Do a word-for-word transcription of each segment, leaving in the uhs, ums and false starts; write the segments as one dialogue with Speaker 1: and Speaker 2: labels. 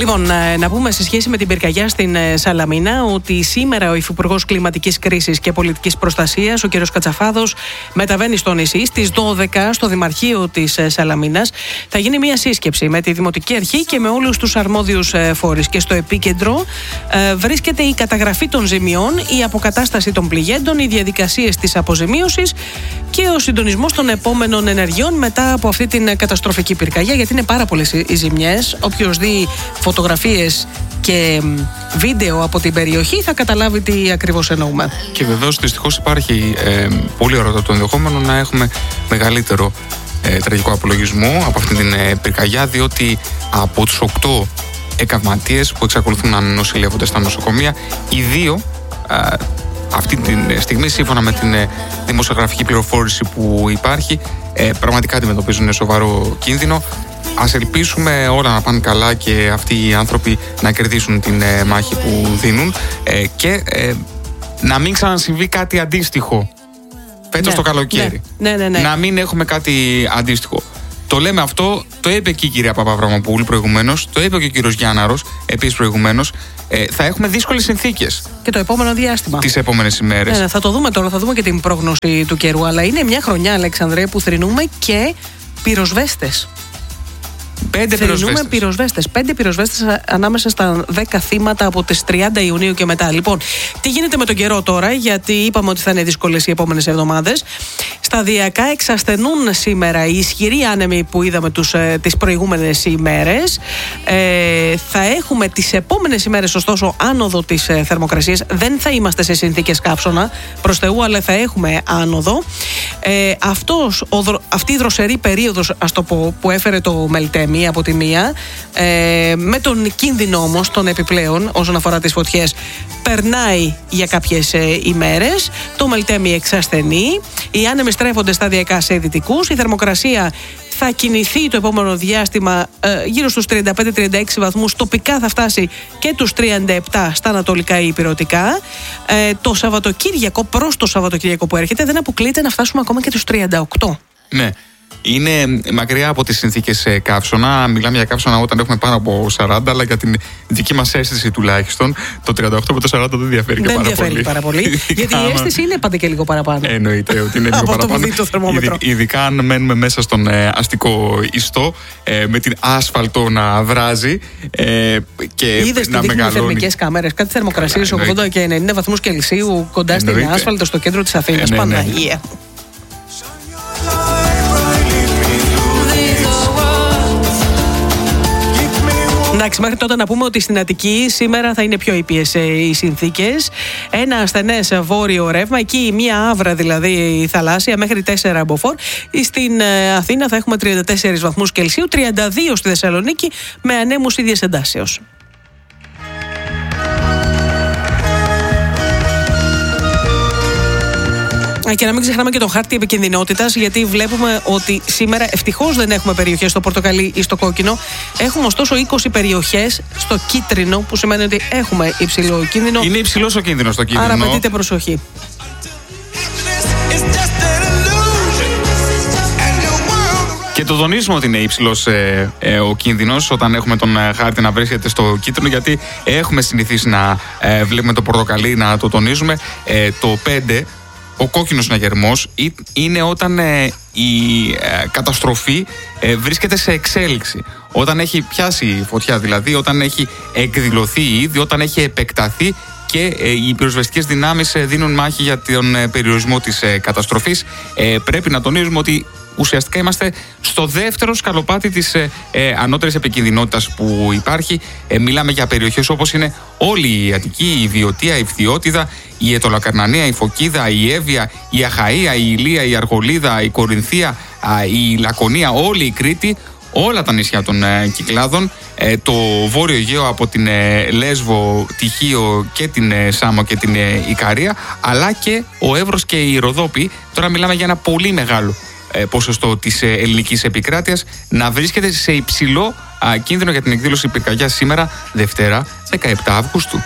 Speaker 1: Λοιπόν, να πούμε σε σχέση με την πυρκαγιά στην Σαλαμίνα ότι σήμερα ο Υφυπουργός Κλιματικής Κρίσης και Πολιτικής Προστασίας, ο κ. Κατσαφάδος, μεταβαίνει στο νησί. Στις δώδεκα στο Δημαρχείο της Σαλαμίνας θα γίνει μια σύσκεψη με τη Δημοτική Αρχή και με όλους τους αρμόδιους φορείς. Και στο επίκεντρο ε, βρίσκεται η καταγραφή των ζημιών, η αποκατάσταση των πληγέντων, οι διαδικασίες της αποζημίωσης και ο συντονισμός των επόμενων ενεργειών μετά από αυτή την καταστροφική πυρκαγιά. Γιατί είναι πάρα πολλές οι ζημιές. Όποιος δει φωτογραφίες και βίντεο από την περιοχή θα καταλάβει τι ακριβώς εννοούμε.
Speaker 2: Και βεβαίως δυστυχώς υπάρχει ε, πολύ ωραίο το ενδεχόμενο να έχουμε μεγαλύτερο ε, τραγικό απολογισμό από αυτή την ε, πυρκαγιά, διότι από τους οκτώ εκαυματίες που εξακολουθούν να νοσηλεύονται στα νοσοκομεία, οι δύο ε, αυτή τη στιγμή, σύμφωνα με την ε, δημοσιογραφική πληροφόρηση που υπάρχει, ε, πραγματικά αντιμετωπίζουν σοβαρό κίνδυνο. Ας ελπίσουμε όλα να πάνε καλά και αυτοί οι άνθρωποι να κερδίσουν την ε, μάχη που δίνουν ε, και ε, να μην ξανασυμβεί κάτι αντίστοιχο φέτος, ναι, το καλοκαίρι.
Speaker 1: Ναι, ναι, ναι, ναι.
Speaker 2: Να μην έχουμε κάτι αντίστοιχο. Το λέμε αυτό, το είπε και η κυρία Παπαβραμμοπούλου προηγουμένως, το είπε και ο κύριος Γιάνναρος επίσης προηγουμένως. Ε, θα έχουμε δύσκολες συνθήκες.
Speaker 1: Και το επόμενο διάστημα.
Speaker 2: Τις επόμενες ημέρες.
Speaker 1: Ναι, ναι, θα το δούμε τώρα, θα δούμε και την πρόγνωση του καιρού. Αλλά είναι μια χρονιά, Αλεξανδρέ, που θρηνούμε και πυροσβέστες.
Speaker 2: Πέντε πυροσβέστες.
Speaker 1: πυροσβέστες. Πέντε πυροσβέστες ανάμεσα στα δέκα θύματα από τις τριάντα Ιουνίου και μετά. Λοιπόν, τι γίνεται με τον καιρό τώρα, γιατί είπαμε ότι θα είναι δύσκολες οι επόμενες εβδομάδες. Σταδιακά εξασθενούν σήμερα οι ισχυροί άνεμοι που είδαμε τους, ε, τις προηγούμενες ημέρες. Ε, θα έχουμε τις επόμενες ημέρες, ωστόσο, άνοδο της ε, θερμοκρασίας. Δεν θα είμαστε σε συνθήκες καύσωνα προς Θεού, αλλά θα έχουμε άνοδο. Ε, αυτός, ο, αυτή η δροσερή περίοδος, ας το πω, που έφερε το Μελτέμι από τη μία, ε, με τον κίνδυνο όμως των επιπλέον όσον αφορά τις φωτιές, περνάει για κάποιες ε, ημέρες. Το Μελτέμι εξασθενεί. Οι άνεμοι στρέφονται σταδιακά σε δυτικούς. Η θερμοκρασία θα κινηθεί το επόμενο διάστημα ε, γύρω στους τριάντα πέντε τριάντα έξι βαθμούς. Τοπικά θα φτάσει και τους τριάντα επτά στα ανατολικά ή ηπειρωτικά. Ε, το Σαββατοκύριακο, προς το Σαββατοκύριακο που έρχεται, δεν αποκλείεται να φτάσουμε ακόμα και τους τριάντα οκτώ.
Speaker 2: Ναι. Είναι μακριά από τις συνθήκες καύσωνα. Μιλάμε για καύσωνα όταν έχουμε πάνω από σαράντα, αλλά για την δική μας αίσθηση τουλάχιστον, το τριάντα οκτώ με το σαράντα δεν διαφέρει και
Speaker 1: δεν
Speaker 2: πάρα
Speaker 1: διαφέρει
Speaker 2: πολύ.
Speaker 1: πάρα πολύ. Γιατί η αίσθηση είναι πάντα και λίγο παραπάνω.
Speaker 2: Εννοείται ότι είναι λίγο
Speaker 1: από
Speaker 2: παραπάνω.
Speaker 1: το που δει το θερμόμετρο.
Speaker 2: Ειδικά αν μένουμε μέσα στον ε, αστικό ιστό, ε, με την άσφαλτο να βράζει ε, και
Speaker 1: είδες
Speaker 2: να
Speaker 1: τι
Speaker 2: μεγαλώνει.
Speaker 1: Θερμικές κάμερες, κάτι θερμοκρασίες ογδόντα και ενενήντα βαθμούς Κελσίου κοντά στην
Speaker 2: εννοείται.
Speaker 1: άσφαλτο στο κέντρο της Αθήνας.
Speaker 2: Ε, ναι,
Speaker 1: Παναγία.
Speaker 2: ναι.
Speaker 1: Εντάξει, μέχρι τότε να πούμε ότι στην Αττική σήμερα θα είναι πιο ήπιες οι συνθήκες. Ένα ασθενές βόρειο ρεύμα, εκεί μία άβρα δηλαδή θαλάσσια μέχρι τέσσερα μποφόρ. Στην Αθήνα θα έχουμε τριάντα τέσσερις βαθμούς Κελσίου, τριάντα δύο στη Θεσσαλονίκη με ανέμους ίδιας εντάσεως. Και να μην ξεχνάμε και το χάρτη επικινδυνότητας, γιατί βλέπουμε ότι σήμερα ευτυχώς δεν έχουμε περιοχές στο πορτοκαλί ή στο κόκκινο. Έχουμε ωστόσο είκοσι περιοχές στο κίτρινο, που σημαίνει ότι έχουμε υψηλό κίνδυνο.
Speaker 2: Είναι υψηλός ο κίνδυνος στο κίνδυνο.
Speaker 1: Άρα απαιτείται προσοχή.
Speaker 2: Και το τονίζουμε ότι είναι υψηλός ε, ε, ο κίνδυνος όταν έχουμε τον ε, χάρτη να βρίσκεται στο κίτρινο, γιατί έχουμε συνηθίσει να ε, βλέπουμε το πορτοκαλί να το τονίζουμε. Ε, το πέντε, ο κόκκινος συναγερμός, είναι όταν ε, η ε, καταστροφή ε, βρίσκεται σε εξέλιξη. Όταν έχει πιάσει φωτιά δηλαδή, όταν έχει εκδηλωθεί ήδη, όταν έχει επεκταθεί και ε, οι πυροσβεστικές δυνάμεις ε, δίνουν μάχη για τον ε, περιορισμό της ε, καταστροφής. Ε, πρέπει να τονίζουμε ότι ουσιαστικά είμαστε στο δεύτερο σκαλοπάτι της ε, ε, ανώτερης επικινδυνότητας που υπάρχει. Ε, μιλάμε για περιοχές όπως είναι όλη η Αττική, η Βιωτία, η Φθιώτιδα, η Αιτωλακαρνανία, η Φωκίδα, η Εύβοια, η Αχαΐα, η Ηλία, η Αργολίδα, η Κορινθία, η Λακωνία, όλη η Κρήτη, όλα τα νησιά των ε, Κυκλάδων, ε, το Βόρειο Αιγαίο από την ε, Λέσβο, τη Χίο και την ε, Σάμο και την ε, Ικαρία, αλλά και ο Εύρος και η Ροδόπη. Τώρα μιλάμε για ένα πολύ μεγάλο ε, ποσοστό της ε, ελληνικής επικράτειας να βρίσκεται σε υψηλό α, κίνδυνο για την εκδήλωση πυρκαγιάς σήμερα, Δευτέρα, δεκαεπτά Αυγούστου.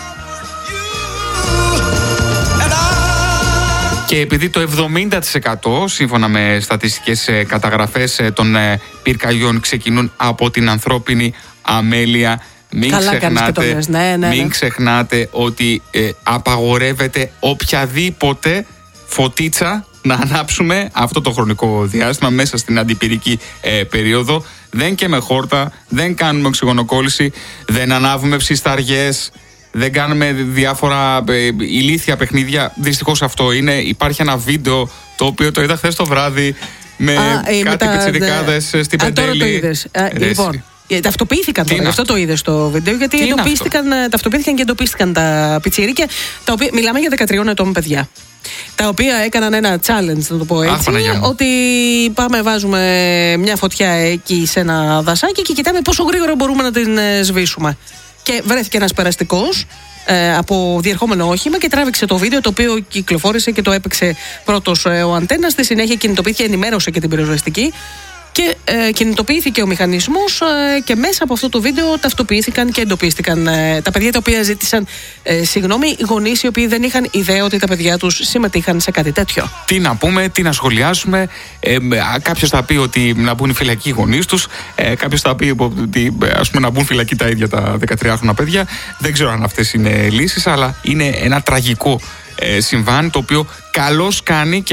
Speaker 2: Και επειδή το εβδομήντα τοις εκατό σύμφωνα με στατιστικές καταγραφές των πυρκαγιών ξεκινούν από την ανθρώπινη αμέλεια, Μην,
Speaker 1: Καλά
Speaker 2: ξεχνάτε,
Speaker 1: ναι, ναι, ναι.
Speaker 2: μην ξεχνάτε ότι ε, απαγορεύεται οποιαδήποτε φωτίτσα να ανάψουμε αυτό το χρονικό διάστημα μέσα στην αντιπυρική ε, περίοδο. Δεν και με χόρτα, δεν κάνουμε οξυγονοκόλληση, δεν ανάβουμε ψισταριές, δεν κάνουμε διάφορα ε, ηλίθια παιχνίδια. Δυστυχώς αυτό είναι. Υπάρχει ένα βίντεο το οποίο το είδα χθες το βράδυ με Α, κάτι πιτσιρικάδες ναι. στην Πεντέλη.
Speaker 1: Α, τώρα το είδες. Α, λοιπόν, ταυτοποιήθηκαν τώρα, γι' αυτό το είδες στο βίντεο, γιατί εντοπίστηκαν, ταυτοποιήθηκαν και εντοπίστηκαν τα πιτσιρίκια, τα οποία, μιλάμε για δεκατριών ετών παιδιά, τα οποία έκαναν ένα challenge, να το πω έτσι, Αχ, ότι πάμε βάζουμε μια φωτιά εκεί σε ένα δασάκι και κοιτάμε πόσο γρήγορα μπορούμε να την σβήσουμε. Και βρέθηκε ένας περαστικός ε, από διερχόμενο όχημα και τράβηξε το βίντεο, το οποίο κυκλοφόρησε και το έπαιξε πρώτος ε, ο Αντένας. Στη συνέχεια κινητοποιήθηκε, ενημέρωσε και την πυροσβεστική και ε, κινητοποιήθηκε ο μηχανισμός ε, και μέσα από αυτό το βίντεο ταυτοποιήθηκαν και εντοπίστηκαν ε, τα παιδιά τα οποία ζήτησαν ε, συγγνώμη, γονείς οι οποίοι δεν είχαν ιδέα ότι τα παιδιά τους συμμετείχαν σε κάτι τέτοιο.
Speaker 2: Τι να πούμε, τι να σχολιάσουμε, ε, κάποιος θα πει ότι να μπουν φυλακοί οι γονείς τους, ε, κάποιος θα πει ότι ας πούμε, να μπουν φυλακοί τα ίδια τα δεκατριάχρονα παιδιά. Δεν ξέρω αν αυτές είναι λύσεις, αλλά είναι ένα τραγικό ε, συμβάν το οποίο καλώς κάνει και